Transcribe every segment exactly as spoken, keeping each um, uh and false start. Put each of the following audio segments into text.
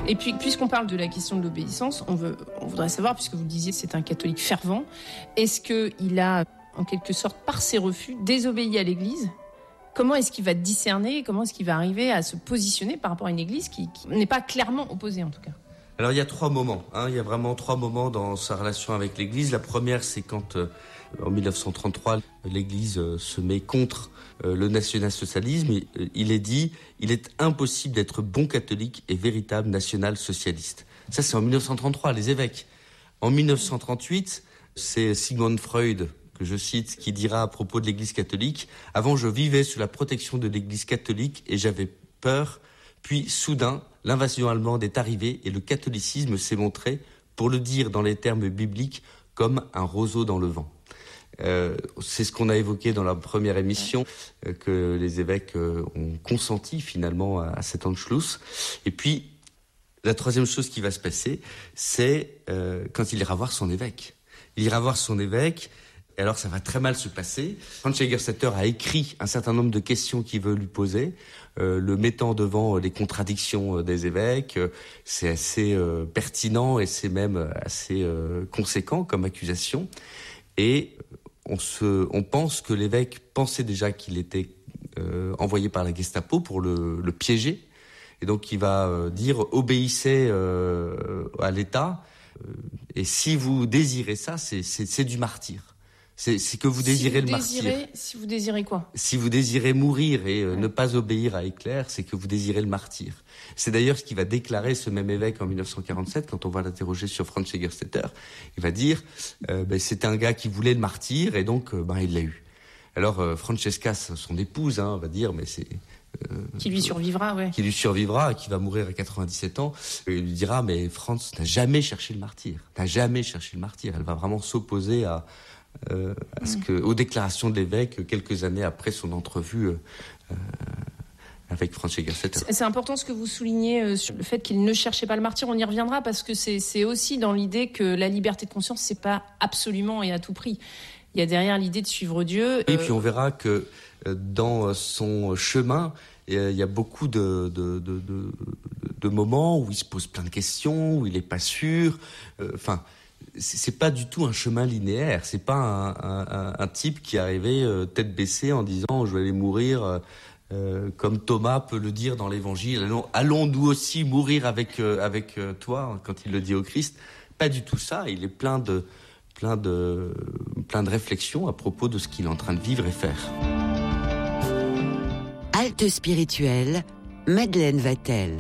Et puis, puisqu'on parle de la question de l'obéissance, on, veut, on voudrait savoir, puisque vous le disiez, c'est un catholique fervent, est-ce qu'il a, en quelque sorte, par ses refus, désobéi à l'Église ? Comment est-ce qu'il va discerner, comment est-ce qu'il va arriver à se positionner par rapport à une Église qui, qui n'est pas clairement opposée, en tout cas ? Alors il y a trois moments, hein. Il y a vraiment trois moments dans sa relation avec l'Église. La première, c'est quand, euh, en dix-neuf cent trente-trois, l'Église euh, se met contre euh, le national-socialisme. Et, euh, il est dit, il est impossible d'être bon catholique et véritable national-socialiste. Ça, c'est en dix-neuf cent trente-trois, les évêques. En dix-neuf cent trente-huit, c'est Sigmund Freud, que je cite, qui dira à propos de l'Église catholique « Avant, je vivais sous la protection de l'Église catholique et j'avais peur. Puis, soudain, l'invasion allemande est arrivée et le catholicisme s'est montré, pour le dire dans les termes bibliques, comme un roseau dans le vent. » Euh, c'est ce qu'on a évoqué dans la première émission, euh, que les évêques euh, ont consenti finalement à, à cet Anschluss. Et puis, la troisième chose qui va se passer, c'est euh, quand il ira voir son évêque. Il ira voir son évêque. Et alors, ça va très mal se passer. Franz Jägerstätter a écrit un certain nombre de questions qu'il veut lui poser, euh, le mettant devant les contradictions des évêques. C'est assez euh, pertinent et c'est même assez euh, conséquent comme accusation. Et on, se, on pense que l'évêque pensait déjà qu'il était euh, envoyé par la Gestapo pour le, le piéger. Et donc, il va euh, dire « obéissez euh, à l'État. Euh, et si vous désirez ça, c'est, c'est, c'est du martyre. » C'est, c'est que vous désirez si vous le désirez, martyr. Si vous désirez quoi ? Si vous désirez mourir et euh, ouais. ne pas obéir à Hitler, c'est que vous désirez le martyr. C'est d'ailleurs ce qu'il va déclarer ce même évêque en dix-neuf cent quarante-sept, quand on va l'interroger sur Franz Jägerstätter. Il va dire euh, ben, c'était un gars qui voulait le martyr et donc euh, ben, il l'a eu. Alors euh, Francesca, son épouse, hein, va dire mais c'est... Euh, qui lui survivra, ouais. Qui lui survivra, qui va mourir à quatre-vingt-dix-sept ans. Et il lui dira mais Franz n'a jamais cherché le martyr. N'a jamais cherché le martyr. Elle va vraiment s'opposer à... Euh, à ce que, aux déclarations de l'évêque quelques années après son entrevue euh, avec Franz Jägerstätter. C'est important ce que vous soulignez euh, sur le fait qu'il ne cherchait pas le martyr. On y reviendra parce que c'est, c'est aussi dans l'idée que la liberté de conscience, c'est pas absolument et à tout prix. Il y a derrière l'idée de suivre Dieu. Et euh... puis on verra que euh, dans son chemin, il y a beaucoup de, de, de, de, de moments où il se pose plein de questions, où il n'est pas sûr. Enfin. Euh, c'est pas du tout un chemin linéaire. C'est pas un, un, un type qui est arrivé euh, tête baissée en disant je vais aller mourir euh, comme Thomas peut le dire dans l'Évangile. Allons, allons nous aussi mourir avec euh, avec euh, toi quand il le dit au Christ. Pas du tout ça. Il est plein de plein de plein de réflexions à propos de ce qu'il est en train de vivre et faire. Halte spirituelle, Madeleine Vatel.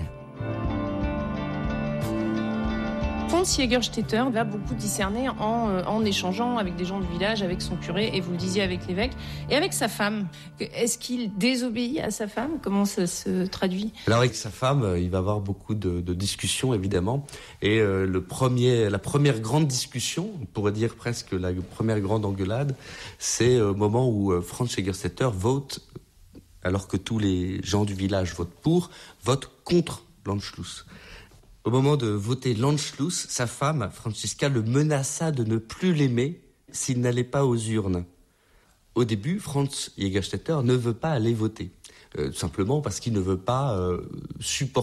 Franz Jägerstätter va beaucoup discerner en, euh, en échangeant avec des gens du village, avec son curé, et vous le disiez avec l'évêque, et avec sa femme. Est-ce qu'il désobéit à sa femme ? Comment ça se traduit ? Alors avec sa femme, il va avoir beaucoup de, de discussions, évidemment. Et euh, le premier, la première grande discussion, on pourrait dire presque la première grande engueulade, c'est au moment où euh, Franz Jägerstätter vote, alors que tous les gens du village votent pour, vote contre l'Anschluss. Au moment de voter l'Anschluss, sa femme, Franziska, le menaça de ne plus l'aimer s'il n'allait pas aux urnes. Au début, Franz Jägerstätter ne veut pas aller voter, euh, simplement parce qu'il ne veut pas euh, supporter